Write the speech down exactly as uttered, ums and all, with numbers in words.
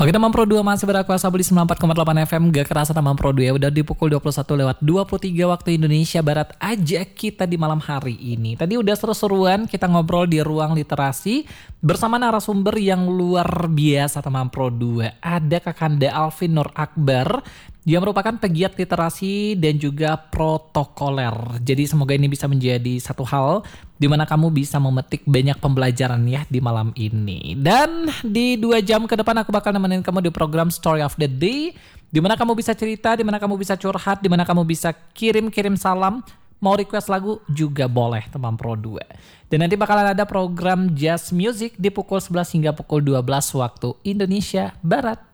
Oke, teman Pro dua masih berkuasa di sembilan puluh empat koma delapan F M. Gak kerasa teman Pro dua ya, udah di pukul dua puluh satu lewat dua puluh tiga waktu Indonesia Barat aja kita di malam hari ini. Tadi udah seru-seruan kita ngobrol di ruang literasi bersama narasumber yang luar biasa teman Pro dua. Ada Kakanda Alvin Nur Akbar yang merupakan pegiat literasi dan juga protokoler. Jadi semoga ini bisa menjadi satu hal di mana kamu bisa memetik banyak pembelajaran ya di malam ini. Dan di dua jam ke depan aku bakal nemenin kamu di program Story of the Day, di mana kamu bisa cerita, di mana kamu bisa curhat, di mana kamu bisa kirim-kirim salam, mau request lagu juga boleh teman Pro dua. Dan nanti bakalan ada program Jazz Music di pukul sebelas hingga pukul dua belas waktu Indonesia Barat.